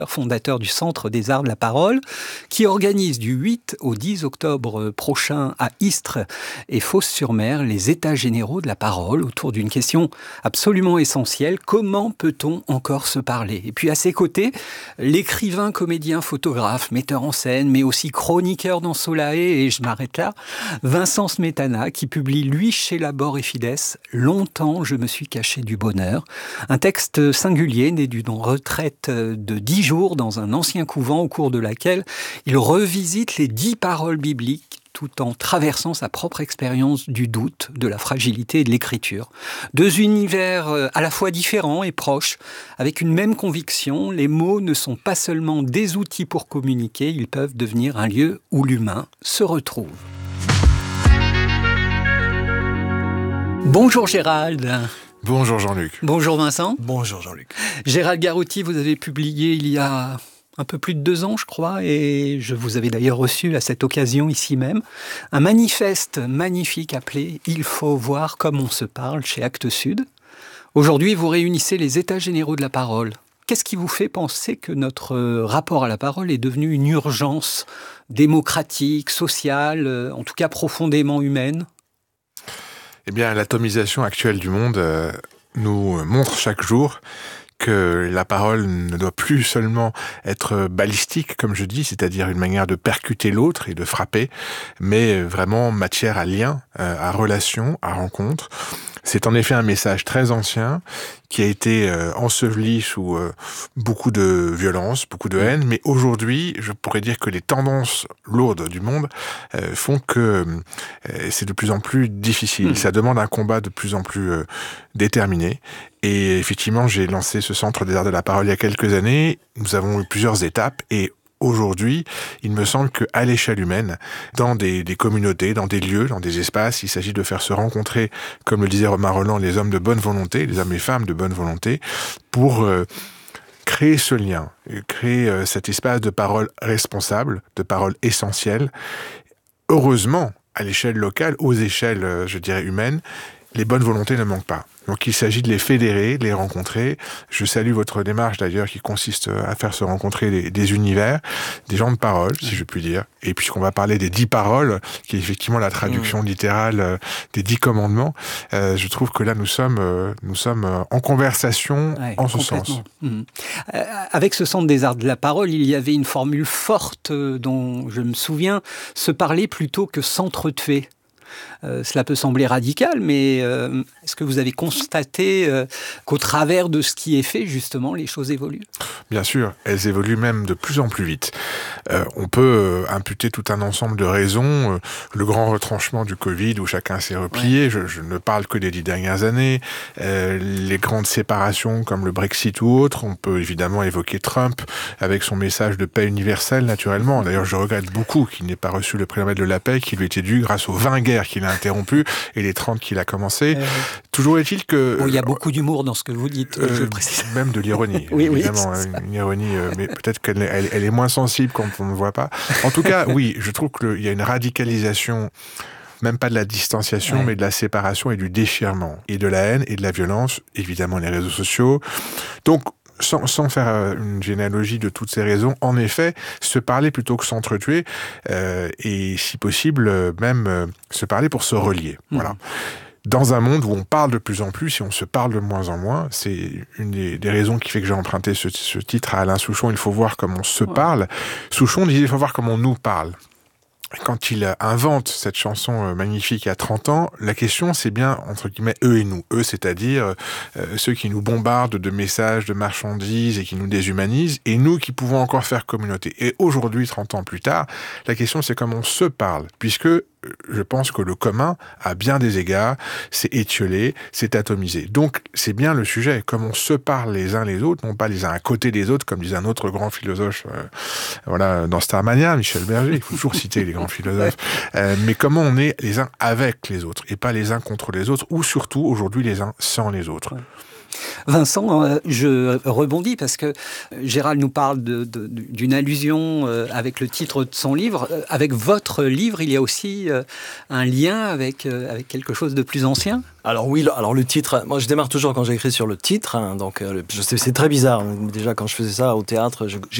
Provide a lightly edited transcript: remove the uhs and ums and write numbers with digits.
fondateur du Centre des Arts de la Parole, qui organise du 8 au 10 octobre prochain à Istres et Fos-sur-Mer les États généraux de la parole autour d'une question absolument essentielle. Comment peut-on encore se parler ? Et puis à ses côtés, l'écrivain, comédien, photographe, metteur en scène, mais aussi chroniqueur dans Solae, et je m'arrête là, Vincent Smetana, qui publie lui chez Labor et Fides « Longtemps je me suis caché du bonheur ». Un texte singulier né d'une retraite de 10 jours dans un ancien couvent au cours de laquelle il revisite les 10 paroles bibliques tout en traversant sa propre expérience du doute, de la fragilité et de l'écriture. 2 univers à la fois différents et proches, avec une même conviction, les mots ne sont pas seulement des outils pour communiquer, ils peuvent devenir un lieu où l'humain se retrouve. Bonjour Gérald. Bonjour Jean-Luc. Bonjour Vincent. Bonjour Jean-Luc. Gérald Garouti, vous avez publié il y a un peu plus de 2 ans, je crois, et je vous avais d'ailleurs reçu à cette occasion ici même, un manifeste magnifique appelé « Il faut voir comme on se parle » chez Actes Sud. Aujourd'hui, vous réunissez les États généraux de la parole. Qu'est-ce qui vous fait penser que notre rapport à la parole est devenu une urgence démocratique, sociale, en tout cas profondément humaine ? Eh bien, l'atomisation actuelle du monde nous montre chaque jour que la parole ne doit plus seulement être balistique, comme je dis, c'est-à-dire une manière de percuter l'autre et de frapper, mais vraiment matière à lien, à relation, à rencontre. C'est en effet un message très ancien qui a été enseveli sous beaucoup de violence, beaucoup de haine, mais aujourd'hui, je pourrais dire que les tendances lourdes du monde font que c'est de plus en plus difficile. Ça demande un combat de plus en plus déterminé. Et effectivement, j'ai lancé ce Centre des Arts de la Parole il y a quelques années. Nous avons eu plusieurs étapes et aujourd'hui, il me semble qu'à l'échelle humaine, dans des communautés, dans des lieux, dans des espaces, il s'agit de faire se rencontrer, comme le disait Romain Rolland, les hommes de bonne volonté, les hommes et femmes de bonne volonté, pour créer ce lien, créer cet espace de parole responsable, de parole essentielle. Heureusement, à l'échelle locale, aux échelles, je dirais, humaines, les bonnes volontés ne manquent pas. Donc il s'agit de les fédérer, de les rencontrer. Je salue votre démarche d'ailleurs qui consiste à faire se rencontrer des univers, des gens de parole, si je puis dire. Et puisqu'on va parler des 10 paroles, qui est effectivement la traduction littérale des 10 commandements, je trouve que là nous sommes en conversation en ce sens. Avec ce Centre des Arts de la Parole, il y avait une formule forte dont je me souviens, se parler plutôt que s'entretuer. Cela peut sembler radical, mais est-ce que vous avez constaté qu'au travers de ce qui est fait, justement, les choses évoluent ? Bien sûr, elles évoluent même de plus en plus vite. On peut imputer tout un ensemble de raisons. Le grand retranchement du Covid, où chacun s'est replié, je ne parle que des 10 dernières années. Les grandes séparations, comme le Brexit ou autre. On peut évidemment évoquer Trump, avec son message de paix universelle, naturellement. D'ailleurs, je regrette beaucoup qu'il n'ait pas reçu le prix Nobel de la paix, qui lui était dû grâce aux 20 guerres qu'il a interrompues et les 30 qu'il a commencé. Toujours est-il que... il y a beaucoup d'humour dans ce que vous dites, je précise. Même de l'ironie, évidemment. Une ironie, mais peut-être qu'elle est moins sensible quand on ne voit pas. En tout cas, oui, je trouve qu'il y a une radicalisation, même pas de la distanciation, mais de la séparation et du déchirement, et de la haine et de la violence, évidemment les réseaux sociaux. Donc, sans faire une généalogie de toutes ces raisons, en effet, se parler plutôt que s'entretuer, et si possible, même se parler pour se relier. Voilà. Dans un monde où on parle de plus en plus et on se parle de moins en moins, c'est une des raisons qui fait que j'ai emprunté ce titre à Alain Souchon, il faut voir comment on se parle. Souchon disait, il faut voir comment on nous parle. Quand il invente cette chanson magnifique il y a 30 ans, la question c'est bien, entre guillemets, eux et nous. Eux, c'est-à-dire ceux qui nous bombardent de messages, de marchandises et qui nous déshumanisent, et nous qui pouvons encore faire communauté. Et aujourd'hui, 30 ans plus tard, la question c'est comment on se parle, puisque je pense que le commun, à bien des égards, c'est étiolé, c'est atomisé. Donc, c'est bien le sujet, comme on se parle les uns les autres, non pas les uns à côté des autres, comme disait un autre grand philosophe, dans Starmania, Michel Berger, il faut toujours citer les grands philosophes, mais comment on est les uns avec les autres, et pas les uns contre les autres, ou surtout, aujourd'hui, les uns sans les autres. Vincent, je rebondis parce que Gérald nous parle d'une allusion avec le titre de son livre. Avec votre livre, il y a aussi un lien avec quelque chose de plus ancien ? Alors oui, le titre, moi je démarre toujours quand j'écris sur le titre, donc je sais, c'est très bizarre. Déjà quand je faisais ça au théâtre,